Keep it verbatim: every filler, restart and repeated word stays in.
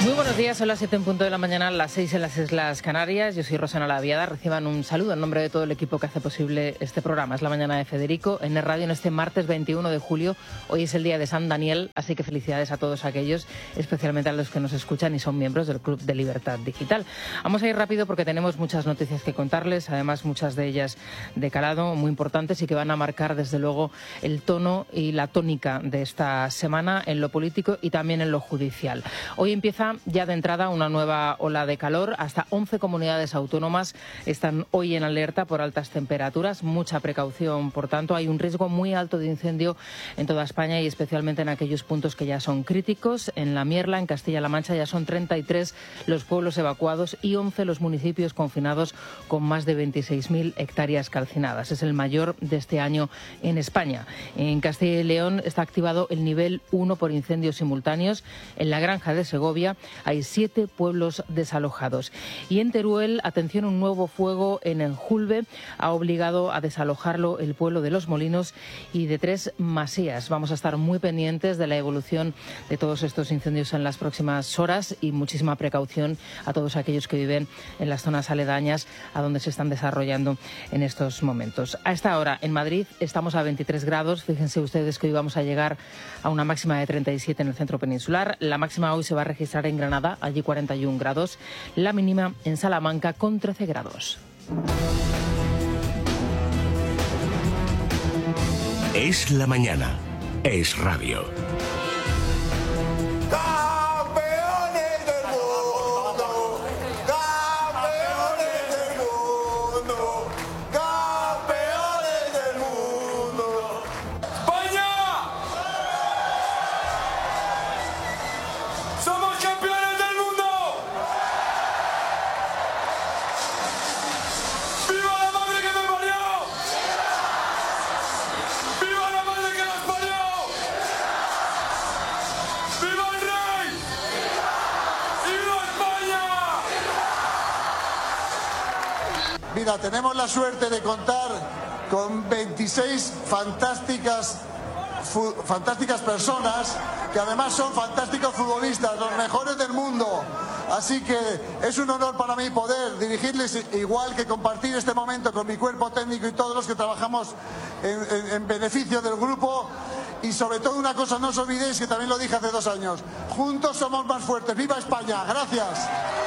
Muy buenos días, son las siete en punto de la mañana, las seis en las Islas Canarias. Yo soy Rosana Laviada. Reciban un saludo en nombre de todo el equipo que hace posible este programa. Es la mañana de Federico en el radio en este martes veintiuno de julio. Hoy es el día de San Daniel, así que felicidades a todos aquellos, especialmente a los que nos escuchan y son miembros del Club de Libertad Digital. Vamos a ir rápido porque tenemos muchas noticias que contarles, además muchas de ellas de calado, muy importantes y que van a marcar desde luego el tono y la tónica de esta semana en lo político y también en lo judicial. Hoy empieza ya de entrada una nueva ola de calor. Hasta once comunidades autónomas están hoy en alerta por altas temperaturas. Mucha precaución, por tanto. Hay un riesgo muy alto de incendio en toda España y especialmente en aquellos puntos que ya son críticos. En La Mierla, en Castilla-La Mancha, ya son treinta y tres los pueblos evacuados y once los municipios confinados con más de veintiséis mil hectáreas calcinadas. Es el mayor de este año en España. En Castilla y León está activado el nivel uno por incendios simultáneos. En la Granja de Segovia hay siete pueblos desalojados. Y en Teruel, atención, un nuevo fuego en Enjulve ha obligado a desalojarlo el pueblo de Los Molinos y de Tres Masías. Vamos a estar muy pendientes de la evolución de todos estos incendios en las próximas horas y muchísima precaución a todos aquellos que viven en las zonas aledañas a donde se están desarrollando en estos momentos. A esta hora en Madrid estamos a veintitrés grados. Fíjense ustedes que hoy vamos a llegar a una máxima de treinta y siete en el centro peninsular. La máxima hoy se va a registrar en Granada, allí cuarenta y un grados. La mínima en Salamanca con trece grados. Es la mañana. Es radio. Mira, tenemos la suerte de contar con veintiséis fantásticas, fu, fantásticas personas que además son fantásticos futbolistas, los mejores del mundo. Así que es un honor para mí poder dirigirles, igual que compartir este momento con mi cuerpo técnico y todos los que trabajamos en, en, en beneficio del grupo. Y sobre todo una cosa, no os olvidéis que también lo dije hace dos años, juntos somos más fuertes. ¡Viva España! Gracias.